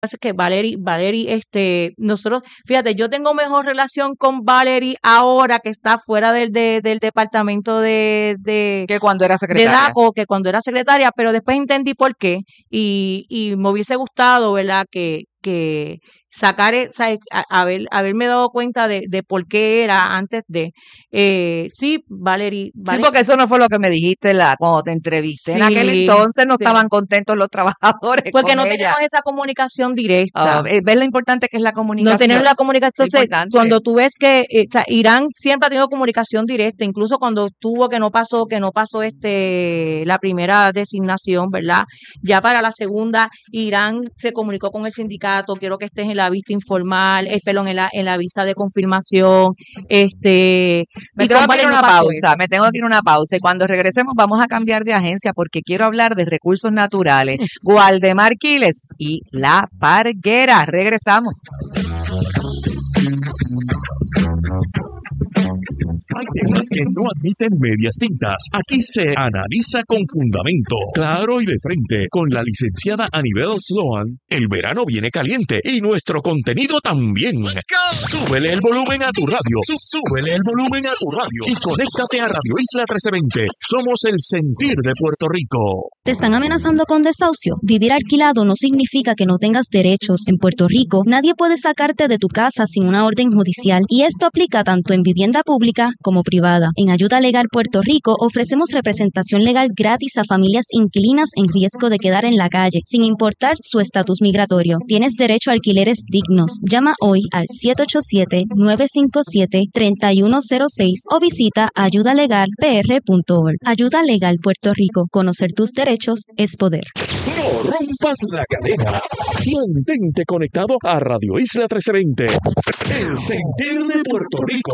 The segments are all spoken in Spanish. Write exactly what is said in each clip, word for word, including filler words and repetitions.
pasa es que Valerie, Valerie, este, nosotros, fíjate, yo tengo mejor relación con Valerie ahora que está fuera del, de- del departamento de, de, Que cuando era de secretaria. DACO que cuando era secretaria, pero después entendí por qué y, y me hubiese gustado, ¿verdad? Que, que sacar, e- sa- a- haber, haberme dado cuenta de, de por qué era antes de, eh, sí, Valerie, Sí, Valerie, porque eso no fue lo que me dijiste la, cuando te entrevisté. En aquel sí, entonces no sí, estaban contentos los trabajadores porque con no ella. teníamos esa comunicación Ah, directa. eh, ¿ves lo importante que es la No comunicación? tener la comunicación, Es entonces, importante. cuando tú ves que, eh, o sea, Irán siempre ha tenido comunicación directa, incluso cuando tuvo que no pasó, que no pasó este, la primera designación, ¿verdad? Ya para la segunda, Irán se comunicó con el sindicato, quiero que estés en la vista informal, eh, perdón, en la, en la vista de confirmación, este, Me y tengo con que ir Vale a no una pasó pausa, eso. me tengo que ir a una pausa y cuando regresemos vamos a cambiar de agencia porque quiero hablar de recursos naturales, Gualdemar Quiles y La Parguera. Regresamos. Hay temas que no admiten medias tintas. Aquí se analiza con fundamento, claro y de frente, con la licenciada Anibel Sloan. El verano viene caliente y nuestro contenido también. Súbele el volumen a tu radio. Sú- Súbele el volumen a tu radio y conéctate a Radio Isla trece veinte. Somos el sentir de Puerto Rico. ¿Te están amenazando con desahucio? Vivir alquilado no significa que no tengas derechos. En Puerto Rico, nadie puede sacarte de tu casa sin una orden judicial y esto aplica tanto en vivienda pública como privada. En Ayuda Legal Puerto Rico ofrecemos representación legal gratis a familias inquilinas en riesgo de quedar en la calle, sin importar su estatus migratorio. Tienes derecho a alquileres dignos. Llama hoy al siete ocho siete, nueve cinco siete, tres uno cero seis o visita ayuda legal p r punto org. Ayuda Legal Puerto Rico. Conocer tus derechos es poder. No rompas la cadena. Mantente conectado a Radio Isla trece veinte. El sentir de Puerto Rico.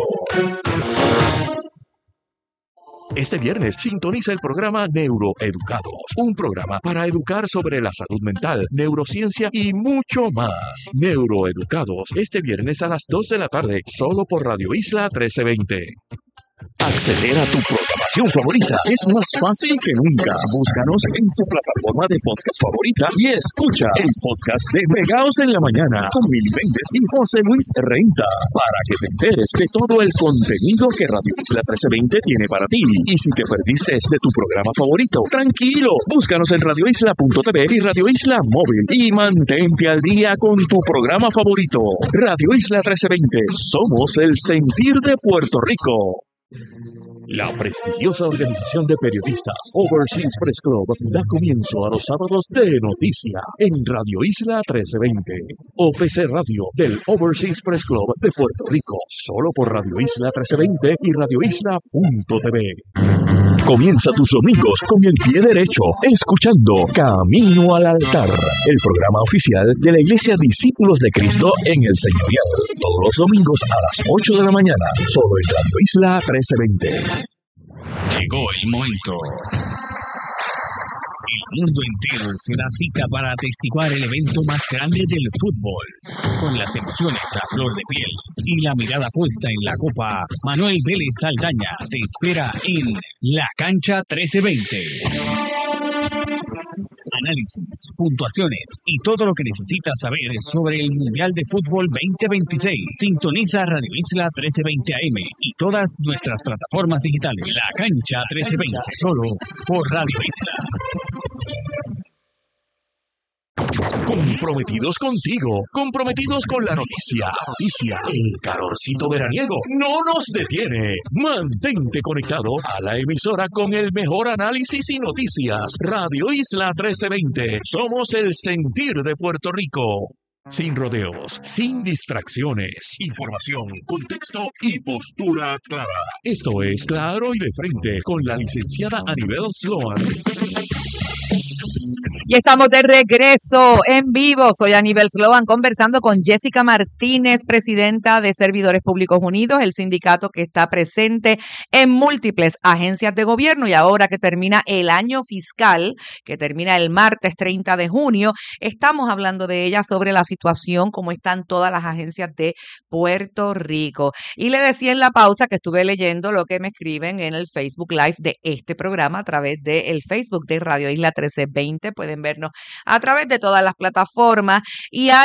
Este viernes sintoniza el programa Neuroeducados, un programa para educar sobre la salud mental, neurociencia y mucho más. Neuroeducados, este viernes a las dos de la tarde, solo por Radio Isla trece veinte. Acceder a tu programación favorita es más fácil que nunca. Búscanos en tu plataforma de podcast favorita y escucha el podcast de Pegaos en la Mañana con Mili Méndez y José Luis Renta para que te enteres de todo el contenido que Radio Isla trece veinte tiene para ti. Y si te perdiste de tu programa favorito, tranquilo, búscanos en radio isla punto t v y Radio Isla Móvil y mantente al día con tu programa favorito. Radio Isla trece veinte, somos el sentir de Puerto Rico. La prestigiosa organización de periodistas Overseas Press Club da comienzo a los sábados de noticia en Radio Isla trece veinte. O P C Radio del Overseas Press Club de Puerto Rico, solo por Radio Isla trece veinte y radio isla punto t v. Comienza tus domingos con el pie derecho, escuchando Camino al Altar, el programa oficial de la Iglesia Discípulos de Cristo en el Señorial. Todos los domingos a las ocho de la mañana, solo en Radio Isla trece veinte. Llegó el momento. El mundo entero se da cita para atestiguar el evento más grande del fútbol. Con las emociones a flor de piel y la mirada puesta en la copa, Manuel Vélez Saldaña te espera en La Cancha trece veinte. Análisis, puntuaciones y todo lo que necesitas saber sobre el Mundial de Fútbol veinte veintiséis. Sintoniza Radio Isla trece veinte A M y todas nuestras plataformas digitales. La Cancha trece veinte, solo por Radio Isla. Comprometidos contigo, comprometidos con la noticia. Noticia, el calorcito veraniego no nos detiene. Mantente conectado a la emisora con el mejor análisis y noticias. Radio Isla trece veinte. Somos el sentir de Puerto Rico. Sin rodeos, sin distracciones. Información, contexto y postura clara. Esto es Claro y de Frente con la licenciada Anibel Sloan. Y estamos de regreso en vivo. Soy Anibel Sloan conversando con Jessica Martínez, presidenta de Servidores Públicos Unidos, el sindicato que está presente en múltiples agencias de gobierno y ahora que termina el año fiscal, que termina el martes treinta de junio, estamos hablando de ella sobre la situación, cómo están todas las agencias de Puerto Rico. Y le decía en la pausa que estuve leyendo lo que me escriben en el Facebook Live de este programa a través del Facebook de Radio Isla trece veinte. Pueden pueden vernos a través de todas las plataformas. Y hay